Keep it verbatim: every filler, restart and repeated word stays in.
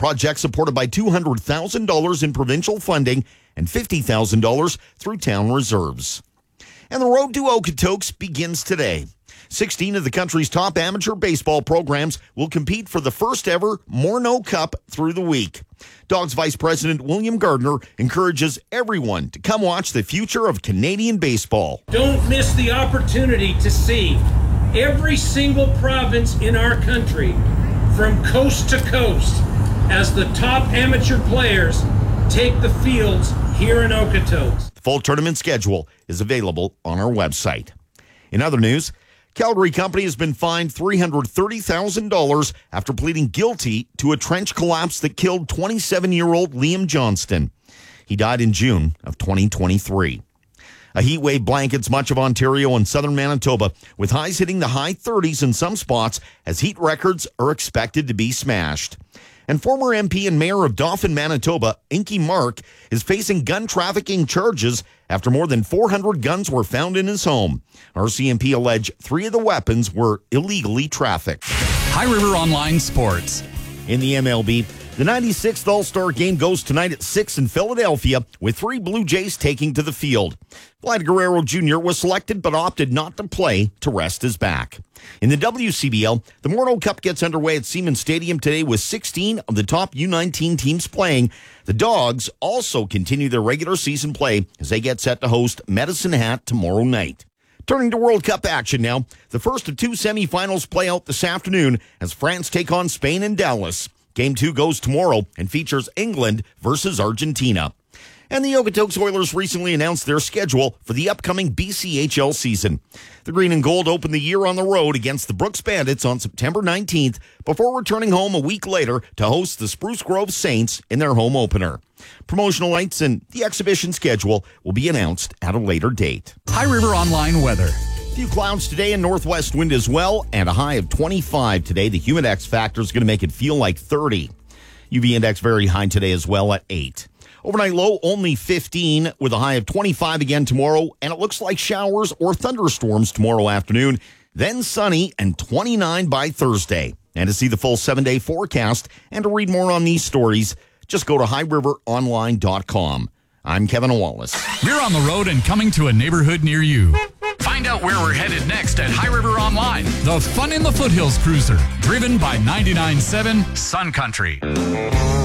project supported by two hundred thousand dollars in provincial funding and fifty thousand dollars through town reserves. And the road to Okotoks begins today. sixteen of the country's top amateur baseball programs will compete for the first ever Morneau Cup through the week. Dogs Vice President William Gardner encourages everyone to come watch the future of Canadian baseball. Don't miss the opportunity to see every single province in our country from coast to coast as the top amateur players take the fields here in Okotoks. The full tournament schedule is available on our website. In other news, Calgary company has been fined three hundred thirty thousand dollars after pleading guilty to a trench collapse that killed twenty-seven-year-old Liam Johnston. He died in June of twenty twenty-three. A heat wave blankets much of Ontario and southern Manitoba, with highs hitting the high thirties in some spots as heat records are expected to be smashed. And former M P and mayor of Dauphin, Manitoba, Inky Mark, is facing gun trafficking charges after more than four hundred guns were found in his home. R C M P allege three of the weapons were illegally trafficked. High River Online Sports. In the M L B, the ninety-sixth All-Star Game goes tonight at six in Philadelphia, with three Blue Jays taking to the field. Vlad Guerrero Junior was selected but opted not to play to rest his back. In the W C B L, the Morneau Cup gets underway at Siemens Stadium today with sixteen of the top U nineteen teams playing. The Dogs also continue their regular season play as they get set to host Medicine Hat tomorrow night. Turning to World Cup action now, the first of two semifinals play out this afternoon as France take on Spain in Dallas. Game two goes tomorrow and features England versus Argentina. And the Okotoks Oilers recently announced their schedule for the upcoming B C H L season. The Green and Gold open the year on the road against the Brooks Bandits on September nineteenth before returning home a week later to host the Spruce Grove Saints in their home opener. Promotional nights and the exhibition schedule will be announced at a later date. High River Online weather. A few clouds today and northwest wind as well, and a high of twenty-five today. The humidex factor is going to make it feel like thirty. U V index very high today as well at eight. Overnight low only fifteen with a high of twenty-five again tomorrow, and it looks like showers or thunderstorms tomorrow afternoon. Then sunny and twenty-nine by Thursday. And to see the full seven-day forecast and to read more on these stories, just go to high river online dot com. I'm Kevin Wallace. We're on the road and coming to a neighborhood near you. Find out where we're headed next at High River Online, the Fun in the Foothills cruiser, driven by ninety-nine point seven Sun Country.